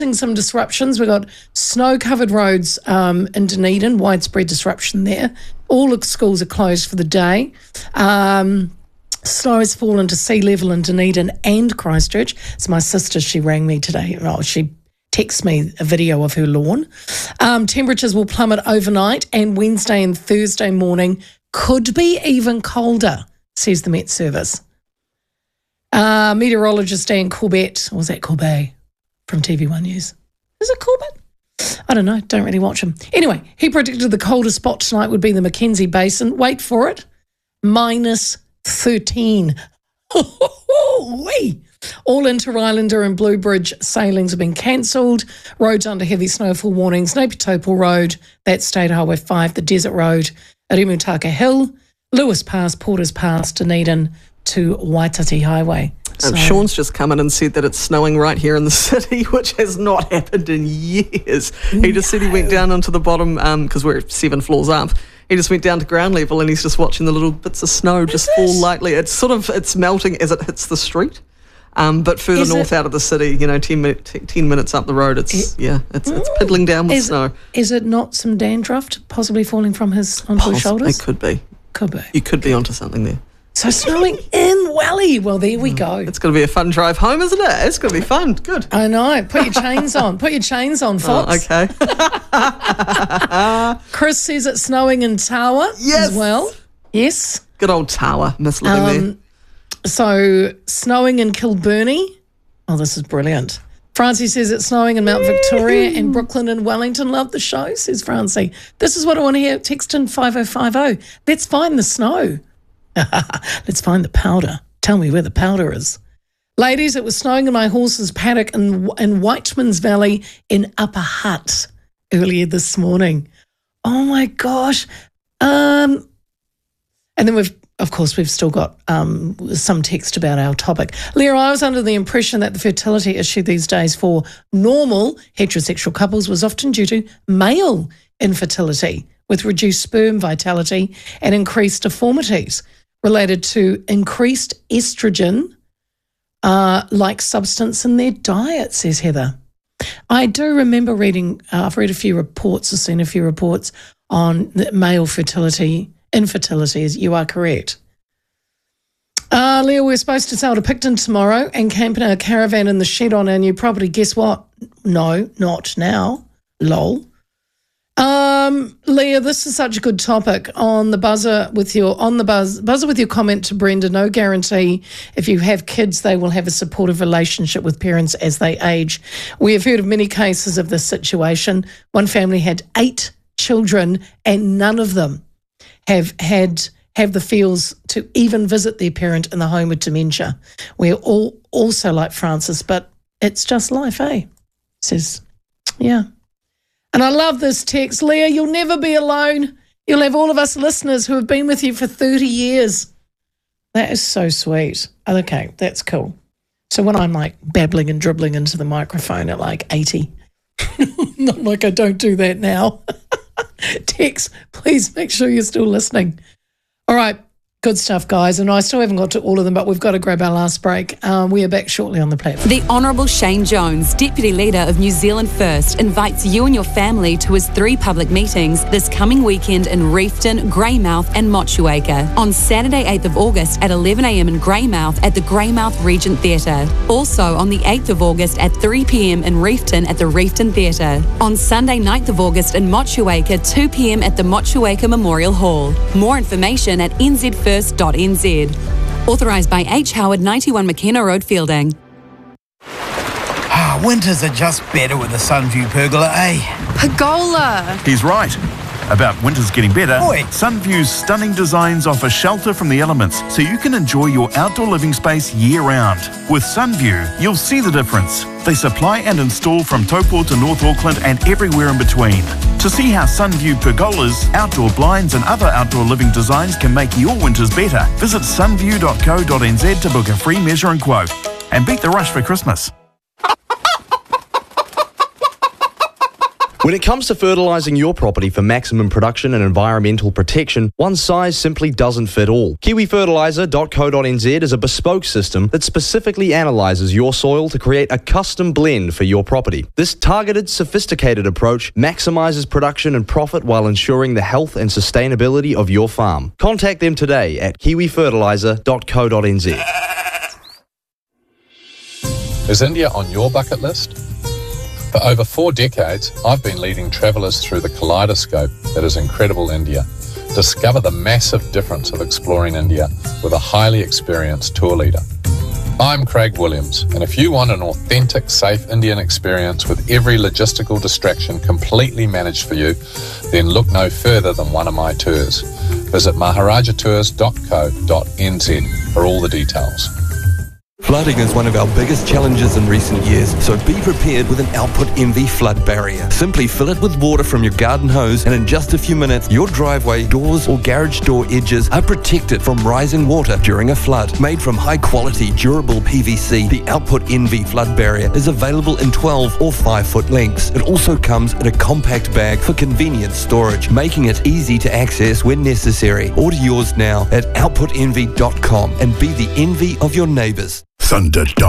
some disruptions. We've got snow-covered roads in Dunedin, widespread disruption there. All the schools are closed for the day. Snow has fallen to sea level in Dunedin and Christchurch. It's my sister, she rang me today. Oh, she texted me a video of her lawn. Temperatures will plummet overnight, and Wednesday and Thursday morning could be even colder, says the Met Service. Meteorologist Dan Corbett, or was that Corbett from TV1 News? Is it Corbett? I don't know, don't really watch him. Anyway, he predicted the coldest spot tonight would be the Mackenzie Basin. Wait for it, minus 13. All Inter-Islander and Blue Bridge sailings have been cancelled. Roads under heavy snowfall warnings: Napier Topol Road, that's State Highway 5, the Desert Road, Arimutaka Hill, Lewis Pass, Porters Pass, Dunedin to Waitati Highway. Sean's just come in and said that it's snowing right here in the city, which has not happened in years. He just said he went down onto the bottom, because we're 7 floors up. He just went down to ground level and he's just watching the little bits of snow just fall lightly. It's melting as it hits the street. But further north out of the city, 10 minutes up the road, it's piddling down with snow. Is it not some dandruff possibly falling from onto his shoulders? It could be. Could be. You could be onto something there. So snowing in Welly. Well, there we go. It's going to be a fun drive home, isn't it? It's going to be fun. Good. I know. Put your chains on. Put your chains on, Fox. Oh, okay. Chris says it's snowing in Tawa as well. Yes. Good old Tawa. Miss living there. So snowing in Kilburnie. Oh, this is brilliant. Francie says it's snowing in Mount Victoria, and Brooklyn and Wellington. Love the show, says Francie. This is what I want to hear. Text in 5050. Let's find the snow. Let's find the powder. Tell me where the powder is. Ladies, it was snowing in my horse's paddock in Whiteman's Valley in Upper Hutt earlier this morning. Oh, my gosh. And then we've still got some text about our topic. Leah, I was under the impression that the fertility issue these days for normal heterosexual couples was often due to male infertility, with reduced sperm vitality and increased deformities related to increased estrogen like substance in their diet, says Heather. I do remember reading, I've read a few reports, I've seen a few reports on male infertility, as you are correct. Leah, we're supposed to sail to Picton tomorrow and camp in our caravan in the shed on our new property. Guess what? No, not now. Lol. Leah, this is such a good topic. On the buzzer with your comment to Brenda. No guarantee if you have kids they will have a supportive relationship with parents as they age. We have heard of many cases of this situation. One family had 8 children and none of them have the feels to even visit their parent in the home with dementia. We're all also like Francis, but it's just life, eh? Says, yeah. And I love this text. Leah, you'll never be alone. You'll have all of us listeners who have been with you for 30 years. That is so sweet. Okay, that's cool. So when I'm like babbling and dribbling into the microphone at like 80, not like I don't do that now. Text, please make sure you're still listening. All right, good stuff, guys. And I still haven't got to all of them, but we've got to grab our last break. We are back shortly on the platform. The Honourable Shane Jones, Deputy Leader of New Zealand First, invites you and your family to his 3 public meetings this coming weekend in Reefton, Greymouth and Motueka. On Saturday 8th of August at 11 a.m. in Greymouth at the Greymouth Regent Theatre. Also on the 8th of August at 3 p.m. in Reefton at the Reefton Theatre. On Sunday 9th of August in Motueka, 2 p.m. at the Motueka Memorial Hall. More information at nzfirst.nz. Authorised by H. Howard, 91 McKenna Road, Fielding. Winters are just better with a Sunview pergola, eh? Pergola! He's right. About winters getting better, Oi. Sunview's stunning designs offer shelter from the elements so you can enjoy your outdoor living space year-round. With Sunview, you'll see the difference. They supply and install from Taupo to North Auckland and everywhere in between. To see how Sunview pergolas, outdoor blinds and other outdoor living designs can make your winters better, visit sunview.co.nz to book a free measure and quote. And beat the rush for Christmas. When it comes to fertilising your property for maximum production and environmental protection, one size simply doesn't fit all. KiwiFertiliser.co.nz is a bespoke system that specifically analyses your soil to create a custom blend for your property. This targeted, sophisticated approach maximises production and profit while ensuring the health and sustainability of your farm. Contact them today at KiwiFertiliser.co.nz. Is India on your bucket list? For over 4 decades, I've been leading travellers through the kaleidoscope that is incredible India. Discover the massive difference of exploring India with a highly experienced tour leader. I'm Craig Williams, and if you want an authentic, safe Indian experience with every logistical distraction completely managed for you, then look no further than one of my tours. Visit maharajatours.co.nz for all the details. Flooding is one of our biggest challenges in recent years, so be prepared with an Output MV flood barrier. Simply fill it with water from your garden hose, and in just a few minutes, your driveway, doors or garage door edges are protected from rising water during a flood. Made from high-quality, durable PVC, the Output MV flood barrier is available in 12 or 5-foot lengths. It also comes in a compact bag for convenient storage, making it easy to access when necessary. Order yours now at outputmv.com and be the envy of your neighbours. Thunderdome.